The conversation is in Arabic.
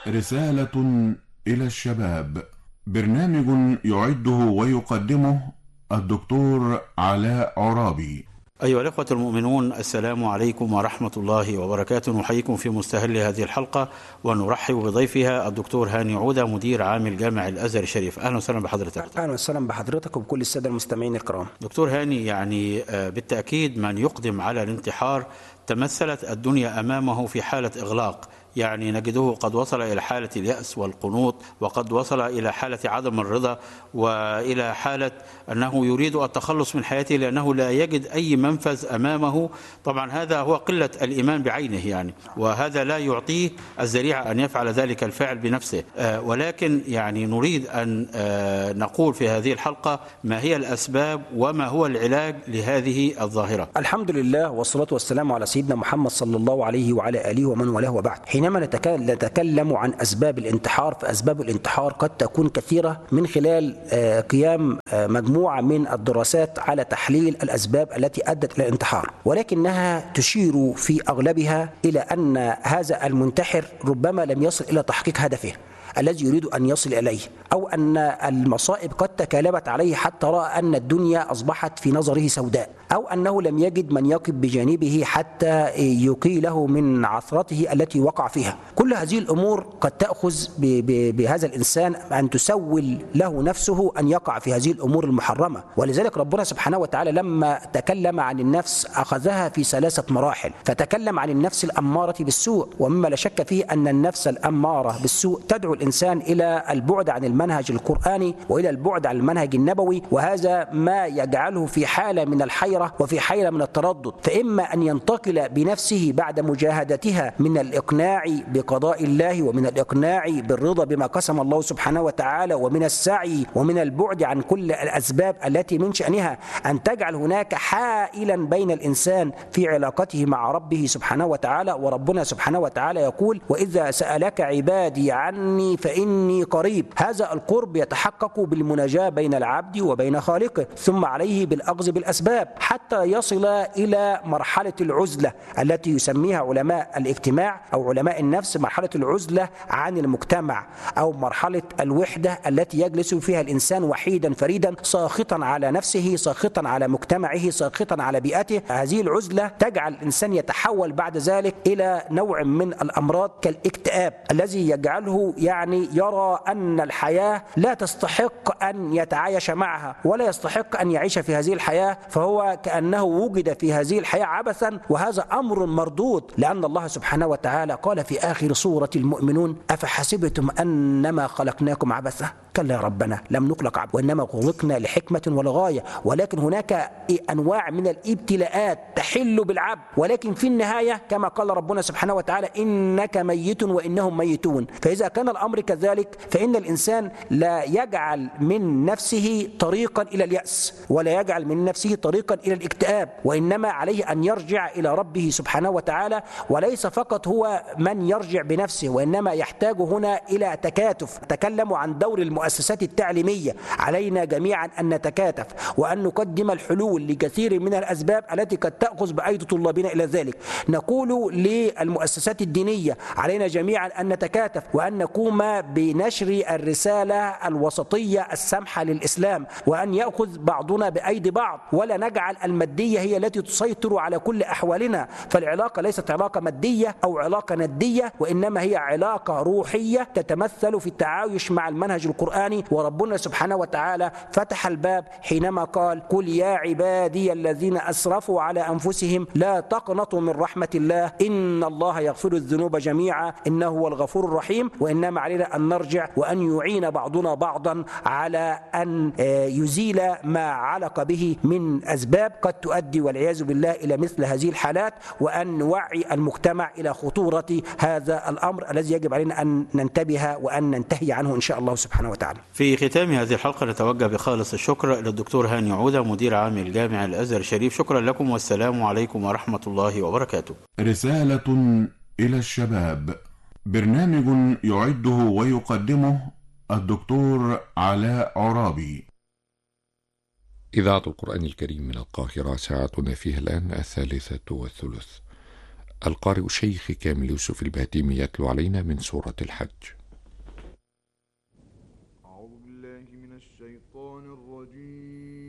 رسالة إلى الشباب، برنامج يعده ويقدمه الدكتور علاء عرابي. أيها الأخوة المؤمنون، السلام عليكم ورحمة الله وبركاته. نحييكم في مستهل هذه الحلقة ونرحب بضيفها الدكتور هاني عودة، مدير عام الجامع الأزهر الشريف. أهلا وسهلا بحضرتك. أهلا وسهلا بحضرتك وبكل السادة المستمعين الكرام. دكتور هاني، يعني بالتأكيد من يقدم على الانتحار تمثلت الدنيا أمامه في حالة إغلاق، يعني نجده قد وصل إلى حالة اليأس والقنوط، وقد وصل إلى حالة عدم الرضا، وإلى حالة أنه يريد التخلص من حياته لأنه لا يجد أي منفذ أمامه. طبعا هذا هو قلة الإيمان بعينه يعني، وهذا لا يعطيه الذريعة أن يفعل ذلك الفعل بنفسه. ولكن يعني نريد أن نقول في هذه الحلقة ما هي الأسباب وما هو العلاج لهذه الظاهرة. الحمد لله والصلاة والسلام على سيدنا محمد صلى الله عليه وعلى آله ومن والاه وبعد. حينما نتكلم عن أسباب الانتحار، فأسباب الانتحار قد تكون كثيرة من خلال قيام مجموعة من الدراسات على تحليل الأسباب التي أدت إلى الانتحار، ولكنها تشير في أغلبها إلى أن هذا المنتحر ربما لم يصل إلى تحقيق هدفه الذي يريد أن يصل إليه، أو أن المصائب قد تكالبت عليه حتى رأى أن الدنيا أصبحت في نظره سوداء، أو أنه لم يجد من يقف بجانبه حتى يقيله من عثرته التي وقع فيها. كل هذه الأمور قد تأخذ بهذا الإنسان أن تسول له نفسه أن يقع في هذه الأمور المحرمة. ولذلك ربنا سبحانه وتعالى لما تكلم عن النفس أخذها في 3 مراحل، فتكلم عن النفس الأمارة بالسوء، ومما لا شك فيه أن النفس الأمارة بالسوء تدعو الإنسان إلى البعد عن المنهج القرآني وإلى البعد عن المنهج النبوي، وهذا ما يجعله في حالة من الحيرة وفي حالة من التردد، فإما أن ينتقل بنفسه بعد مجاهدتها من الإقناع بقضاء الله ومن الإقناع بالرضا بما قسم الله سبحانه وتعالى ومن السعي ومن البعد عن كل الأسباب التي من شأنها أن تجعل هناك حائلا بين الإنسان في علاقته مع ربه سبحانه وتعالى. وربنا سبحانه وتعالى يقول: وإذا سألك عبادي عني فإني قريب. هذا القرب يتحقق بالمناجاة بين العبد وبين خالقه، ثم عليه بالأخذ بالأسباب حتى يصل إلى مرحلة العزلة التي يسميها علماء الاجتماع أو علماء النفس مرحلة العزلة عن المجتمع، أو مرحلة الوحدة التي يجلس فيها الإنسان وحيدا فريدا ساخطا على نفسه، ساخطا على مجتمعه، ساخطا على بيئته. هذه العزلة تجعل الإنسان يتحول بعد ذلك إلى نوع من الأمراض كالاكتئاب الذي يجعله يعني يرى أن الحياة لا تستحق أن يتعايش معها ولا يستحق أن يعيش في هذه الحياة، فهو كأنه وجد في هذه الحياة عبثا، وهذا أمر مردود، لأن الله سبحانه وتعالى قال في آخر سورة المؤمنون: أفحسبتم أنما خلقناكم عبثا؟ كلا يا ربنا لم نخلق عبثا وإنما خلقنا لحكمة ولغاية. ولكن هناك أنواع من الابتلاءات تحل بالعبد، ولكن في النهاية كما قال ربنا سبحانه وتعالى: إنك ميت وإنهم ميتون. فإذا كان الأمر كذلك فإن الإنسان لا يجعل من نفسه طريقا إلى اليأس ولا يجعل من نفسه طريقا إلى الاكتئاب، وإنما عليه أن يرجع إلى ربه سبحانه وتعالى. وليس فقط هو من يرجع بنفسه، وإنما يحتاج هنا إلى تكاتف. تكلم عن دور المؤسسات التعليمية، علينا جميعا أن نتكاتف وأن نقدم الحلول لكثير من الأسباب التي قد تأخذ بأيدي طلابنا إلى ذلك. نقول للمؤسسات الدينية: علينا جميعا أن نتكاتف وأن نقوم بنشر الرسالة الوسطية السمحة للإسلام، وأن يأخذ بعضنا بأيدي بعض، ولا نجعل المادية هي التي تسيطر على كل أحوالنا. فالعلاقة ليست علاقة مادية أو علاقة ندية، وإنما هي علاقة روحية تتمثل في التعايش مع المنهج القرآني. وربنا سبحانه وتعالى فتح الباب حينما قال: قل يا عبادي الذين أسرفوا على أنفسهم لا تقنطوا من رحمة الله إن الله يغفر الذنوب جميعا إنه هو الغفور الرحيم. وإنما علينا أن نرجع وأن يعين بعضنا بعضا على أن يزيل ما علق به من أسباب قد تؤدي والعياذ بالله إلى مثل هذه الحالات، وأن نوعي المجتمع إلى خطورة هذا الأمر الذي يجب علينا أن ننتبه وأن ننتهي عنه إن شاء الله سبحانه وتعالى. في ختام هذه الحلقة نتوجه بخالص الشكر إلى الدكتور هاني عودة، مدير عام الجامع الأزهر الشريف. شكرا لكم والسلام عليكم ورحمة الله وبركاته. رسالة إلى الشباب، برنامج يعده ويقدمه الدكتور علاء عرابي. إذاعة القرآن الكريم من القاهرة، ساعتنا فيها الآن 3:03. القارئ الشيخ كامل يوسف البهتيمي يتلو علينا من سورة الحج. أعوذ بالله من الشيطان الرجيم.